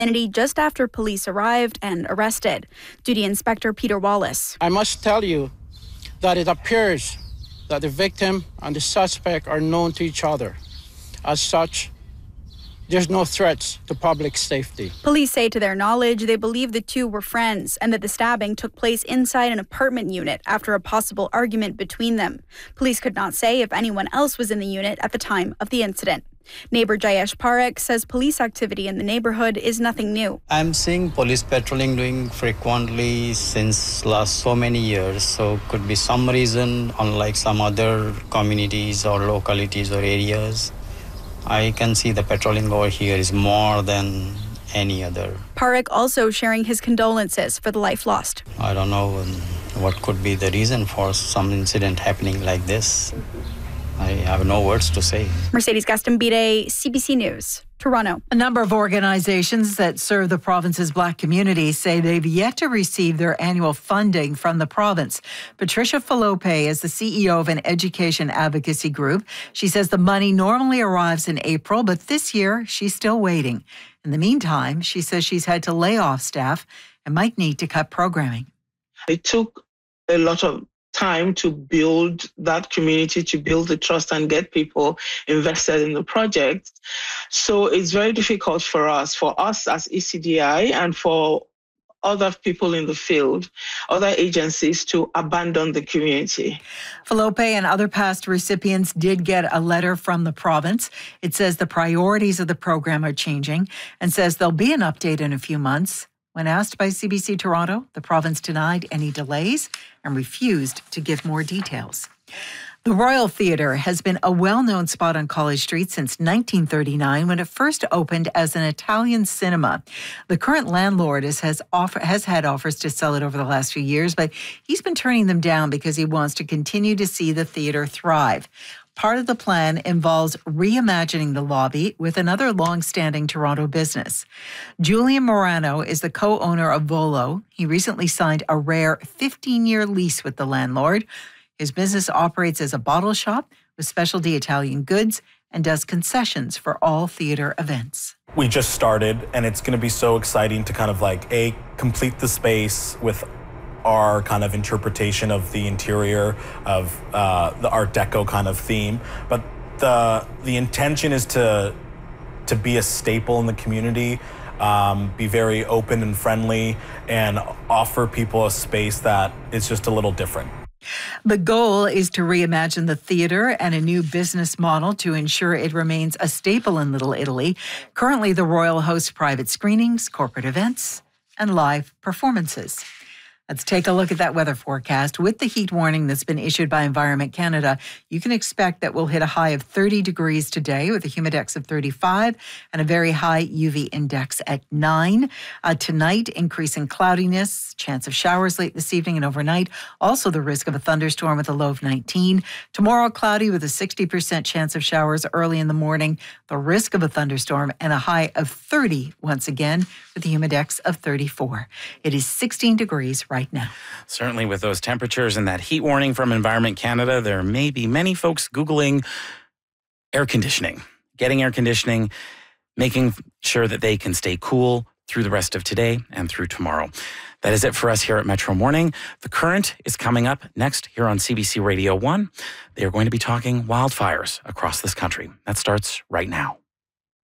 vicinity just after police arrived and arrested. Duty Inspector Peter Wallace. I must tell you that it appears that the victim and the suspect are known to each other. As such, there's no threats to public safety. Police say to their knowledge, they believe the two were friends and that the stabbing took place inside an apartment unit after a possible argument between them. Police could not say if anyone else was in the unit at the time of the incident. Neighbor Jayesh Parekh says police activity in the neighborhood is nothing new. I'm seeing police patrolling doing frequently since last so many years. So could be some reason, unlike some other communities or localities or areas. I can see the patrolling over here is more than any other. Parekh also sharing his condolences for the life lost. I don't know what could be the reason for some incident happening like this. I have no words to say. Mercedes Gastambide, CBC News, Toronto. A number of organizations that serve the province's Black community say they've yet to receive their annual funding from the province. Patricia Falope is the CEO of an education advocacy group. She says the money normally arrives in April, but this year she's still waiting. In the meantime, she says she's had to lay off staff and might need to cut programming. It took a lot of time to build that community, to build the trust and get people invested in the project. So it's very difficult for us as ECDI and for other people in the field, other agencies to abandon the community. Falope and other past recipients did get a letter from the province. It says the priorities of the program are changing and says there'll be an update in a few months. When asked by CBC Toronto, the province denied any delays and refused to give more details. The Royal Theatre has been a well-known spot on College Street since 1939 when it first opened as an Italian cinema. The current landlord has had offers to sell it over the last few years, but he's been turning them down because he wants to continue to see the theatre thrive. Part of the plan involves reimagining the lobby with another long-standing Toronto business. Julian Morano is the co-owner of Volo. He recently signed a rare 15-year lease with the landlord. His business operates as a bottle shop with specialty Italian goods and does concessions for all theater events. We just started, and it's going to be so exciting to kind of complete the space with our kind of interpretation of the interior of the Art Deco kind of theme. But the intention is to be a staple in the community, be very open and friendly, and offer people a space that is just a little different. The goal is to reimagine the theater and a new business model to ensure it remains a staple in Little Italy. Currently, the Royal hosts private screenings, corporate events, and live performances. Let's take a look at that weather forecast. With the heat warning that's been issued by Environment Canada, you can expect that we'll hit a high of 30 degrees today with a humidex of 35 and a very high UV index at 9. Tonight, increasing cloudiness, chance of showers late this evening and overnight. Also the risk of a thunderstorm with a low of 19. Tomorrow, cloudy with a 60% chance of showers early in the morning. The risk of a thunderstorm and a high of 30 once again with a humidex of 34. It is 16 degrees right now. Certainly with those temperatures and that heat warning from Environment Canada, there may be many folks Googling air conditioning, getting air conditioning, making sure that they can stay cool through the rest of today and through tomorrow. That is it for us here at Metro Morning. The Current is coming up next here on CBC Radio 1. They are going to be talking wildfires across this country. That starts right now.